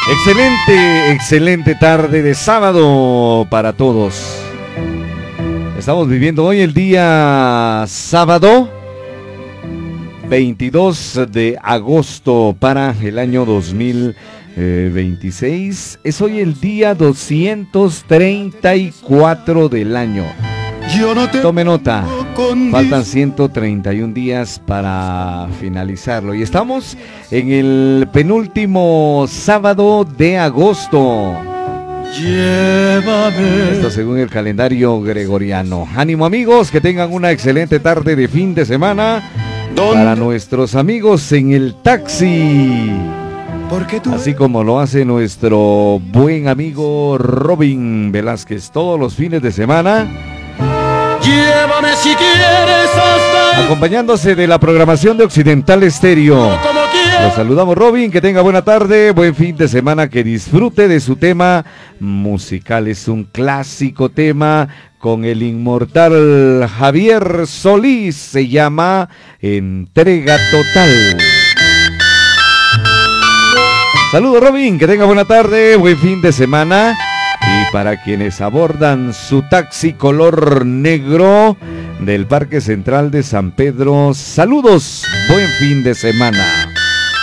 Excelente tarde de sábado para todos. Estamos viviendo hoy el día sábado 22 de agosto para el año 2026. Es hoy el día 234 del año. Tome nota, faltan 131 días para finalizarlo y estamos en el penúltimo sábado de agosto. Llévame. Esto según el calendario gregoriano. Ánimo amigos, que tengan una excelente tarde de fin de semana. Para nuestros amigos en el taxi, así como lo hace nuestro buen amigo Robin Velázquez todos los fines de semana. Llévame si quieres hasta acompañándose de la programación de Occidental Estéreo. Los saludamos, Robin, que tenga buena tarde, buen fin de semana, que disfrute de su tema musical. Es un clásico tema con el inmortal Javier Solís, se llama Entrega Total. Saludos, Robin, que tenga buena tarde, buen fin de semana. Y para quienes abordan su taxi color negro del Parque Central de San Pedro, saludos, buen fin de semana.